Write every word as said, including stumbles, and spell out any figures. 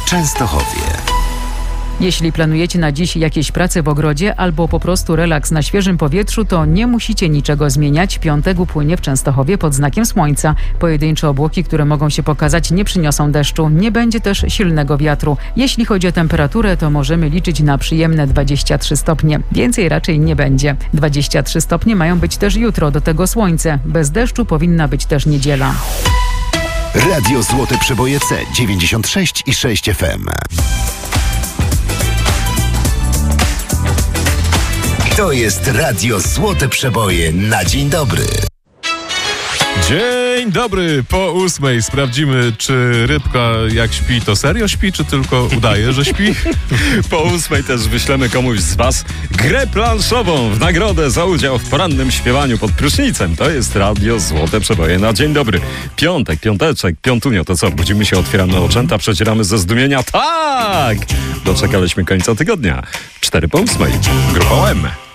Częstochowie. Jeśli planujecie na dziś jakieś prace w ogrodzie albo po prostu relaks na świeżym powietrzu, to nie musicie niczego zmieniać. Piątek upłynie w Częstochowie pod znakiem słońca. Pojedyncze obłoki, które mogą się pokazać, nie przyniosą deszczu. Nie będzie też silnego wiatru. Jeśli chodzi o temperaturę, to możemy liczyć na przyjemne dwadzieścia trzy stopnie. Więcej raczej nie będzie. dwadzieścia trzy stopnie mają być też jutro, do tego słońce. Bez deszczu powinna być też niedziela. Radio Złote Przeboje C dziewięćdziesiąt sześć i sześć F M. To jest Radio Złote Przeboje na dzień dobry. Dzień dobry, po ósmej sprawdzimy, czy rybka jak śpi, to serio śpi, czy tylko udaje, że śpi? Po ósmej też wyślemy komuś z was grę planszową w nagrodę za udział w porannym śpiewaniu pod prysznicem. To jest Radio Złote Przeboje na dzień dobry. Piątek, piąteczek, piątunio, to co? Budzimy się, otwieramy oczęta, przecieramy ze zdumienia. Tak! Doczekaliśmy końca tygodnia. Cztery po ósmej. Grupą M.